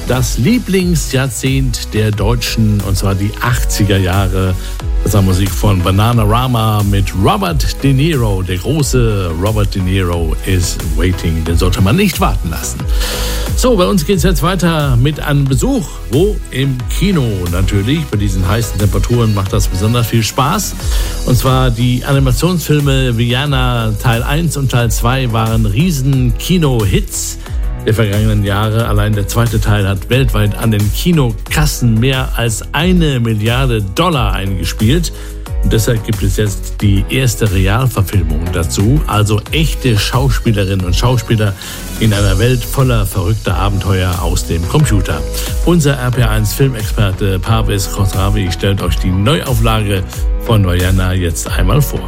das Lieblingsjahrzehnt der Deutschen, und zwar die 80er Jahre. Das war Musik von Bananarama mit Robert De Niro. Der große Robert De Niro is waiting. Den sollte man nicht warten lassen. So, bei uns geht es jetzt weiter mit einem Besuch. Wo? Im Kino natürlich. Bei diesen heißen Temperaturen macht das besonders viel Spaß. Und zwar die Animationsfilme Vaiana Teil 1 und Teil 2 waren riesen Kino-Hits der vergangenen Jahre. Allein der zweite Teil hat weltweit an den Kinokassen mehr als $1 Milliarde eingespielt. Und deshalb gibt es jetzt die erste Realverfilmung dazu, also echte Schauspielerinnen und Schauspieler in einer Welt voller verrückter Abenteuer aus dem Computer. Unser RPA1 Filmexperte Parvez Khosravi stellt euch die Neuauflage von Vaiana jetzt einmal vor.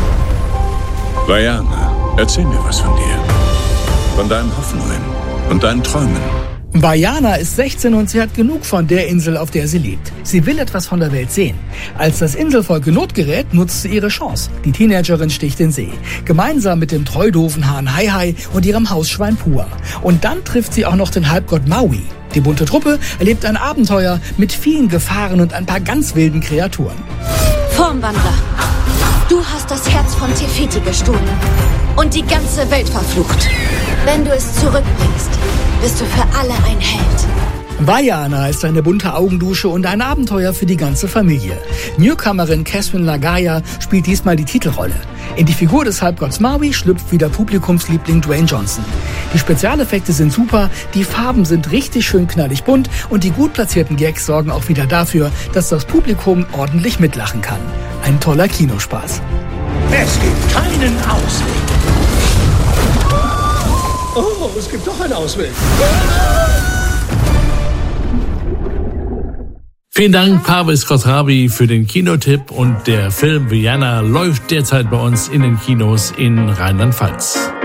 Vaiana, erzähl mir was von dir. Von deinen Hoffnungen und deinen Träumen. Vaiana ist 16 und sie hat genug von der Insel, auf der sie lebt. Sie will etwas von der Welt sehen. Als das Inselvolk in Not gerät, nutzt sie ihre Chance. Die Teenagerin sticht in See. Gemeinsam mit dem treu doofen Hahn Hai und ihrem Hausschwein Pua. Und dann trifft sie auch noch den Halbgott Maui. Die bunte Truppe erlebt ein Abenteuer mit vielen Gefahren und ein paar ganz wilden Kreaturen. Formwandler, du hast das Herz von Tefiti gestohlen und die ganze Welt verflucht. Wenn du es zurückbringst, bist du für alle ein Held. Vaiana ist eine bunte Augendusche und ein Abenteuer für die ganze Familie. Newcomerin Catherine Lagaya spielt diesmal die Titelrolle. In die Figur des Halbgotts Maui schlüpft wieder Publikumsliebling Dwayne Johnson. Die Spezialeffekte sind super, die Farben sind richtig schön knallig bunt und die gut platzierten Gags sorgen auch wieder dafür, dass das Publikum ordentlich mitlachen kann. Ein toller Kinospaß. Es gibt keinen Ausweg. Oh, es gibt doch einen Ausweg. Vielen Dank, Parvez Khosravi, für den Kinotipp. Und der Film Vaiana läuft derzeit bei uns in den Kinos in Rheinland-Pfalz.